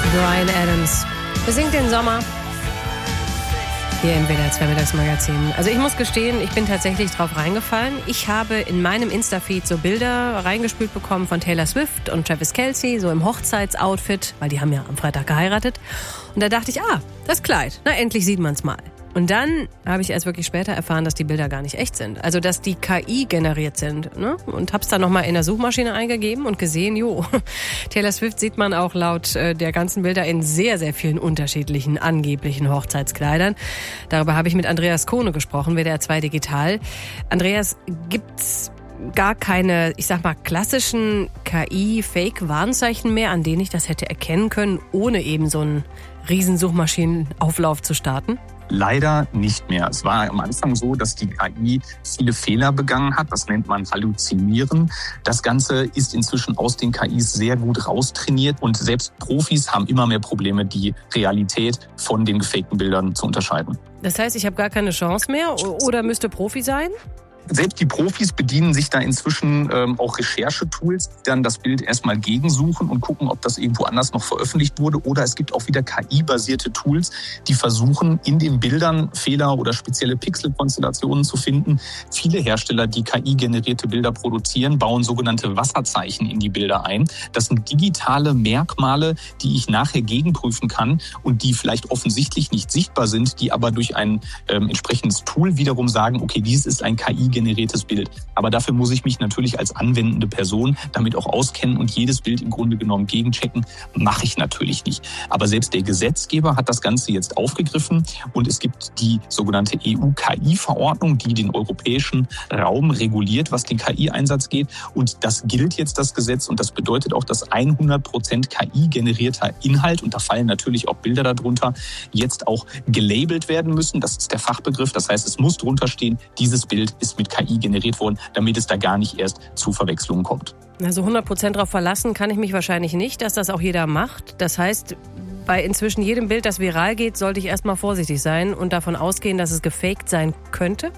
Bryan Adams besingt den Sommer hier im WDR 2 Mittagsmagazin. Also ich muss gestehen, ich bin tatsächlich drauf reingefallen. Ich habe in meinem Insta-Feed so Bilder reingespült bekommen von Taylor Swift und Travis Kelce, so im Hochzeitsoutfit, weil die haben ja am Freitag geheiratet. Und da dachte ich, das Kleid, na endlich sieht man's mal. Und dann habe ich erst wirklich später erfahren, dass die Bilder gar nicht echt sind. Also, dass die KI generiert sind. Ne? Und hab's dann nochmal in der Suchmaschine eingegeben und gesehen, Taylor Swift sieht man auch laut der ganzen Bilder in sehr, sehr vielen unterschiedlichen angeblichen Hochzeitskleidern. Darüber habe ich mit Andreas Kohne gesprochen, WDR 2 Digital. Andreas, gibt's gar keine, ich sag mal, klassischen KI-Fake-Warnzeichen mehr, an denen ich das hätte erkennen können, ohne eben so einen riesen Suchmaschinenauflauf zu starten? Leider nicht mehr. Es war am Anfang so, dass die KI viele Fehler begangen hat. Das nennt man Halluzinieren. Das Ganze ist inzwischen aus den KIs sehr gut raustrainiert und selbst Profis haben immer mehr Probleme, die Realität von den gefakten Bildern zu unterscheiden. Das heißt, ich habe gar keine Chance mehr oder müsste Profi sein? Selbst die Profis bedienen sich da inzwischen auch Recherchetools, die dann das Bild erstmal gegensuchen und gucken, ob das irgendwo anders noch veröffentlicht wurde. Oder es gibt auch wieder KI-basierte Tools, die versuchen, in den Bildern Fehler oder spezielle Pixelkonstellationen zu finden. Viele Hersteller, die KI-generierte Bilder produzieren, bauen sogenannte Wasserzeichen in die Bilder ein. Das sind digitale Merkmale, die ich nachher gegenprüfen kann und die vielleicht offensichtlich nicht sichtbar sind, die aber durch ein entsprechendes Tool wiederum sagen, okay, dies ist ein KI-generiertes Bild. Aber dafür muss ich mich natürlich als anwendende Person damit auch auskennen und jedes Bild im Grunde genommen gegenchecken. Mache ich natürlich nicht. Aber selbst der Gesetzgeber hat das Ganze jetzt aufgegriffen und es gibt die sogenannte EU-KI-Verordnung, die den europäischen Raum reguliert, was den KI-Einsatz geht. Und das gilt jetzt, das Gesetz, und das bedeutet auch, dass 100% KI-generierter Inhalt, und da fallen natürlich auch Bilder darunter, jetzt auch gelabelt werden müssen. Das ist der Fachbegriff. Das heißt, es muss drunter stehen, dieses Bild ist mit KI generiert worden, damit es da gar nicht erst zu Verwechslungen kommt. Also 100% darauf verlassen kann ich mich wahrscheinlich nicht, dass das auch jeder macht. Das heißt, bei inzwischen jedem Bild, das viral geht, sollte ich erstmal vorsichtig sein und davon ausgehen, dass es gefaked sein könnte?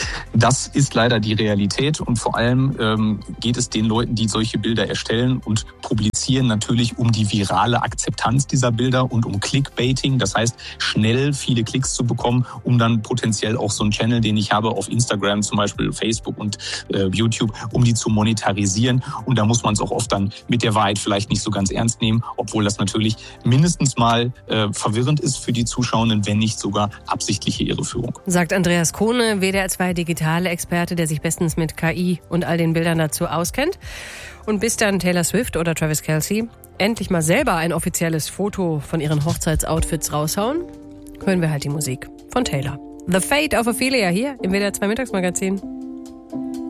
Das ist leider die Realität und vor allem geht es den Leuten, die solche Bilder erstellen und publizieren, natürlich um die virale Akzeptanz dieser Bilder und um Clickbaiting. Das heißt, schnell viele Klicks zu bekommen, um dann potenziell auch so einen Channel, den ich habe auf Instagram, zum Beispiel Facebook und YouTube, um die zu monetarisieren. Und da muss man es auch oft dann mit der Wahrheit vielleicht nicht so ganz ernst nehmen, obwohl das natürlich mindestens mal verwirrend ist für die Zuschauenden, wenn nicht sogar absichtliche Irreführung. Sagt Andreas Kohne, WDR 2 digitale Experte, der sich bestens mit KI und all den Bildern dazu auskennt. Und bis dann Taylor Swift oder Travis Kelce endlich mal selber ein offizielles Foto von ihren Hochzeitsoutfits raushauen, hören wir halt die Musik von Taylor. The Fate of Ophelia hier im WDR 2 Mittagsmagazin.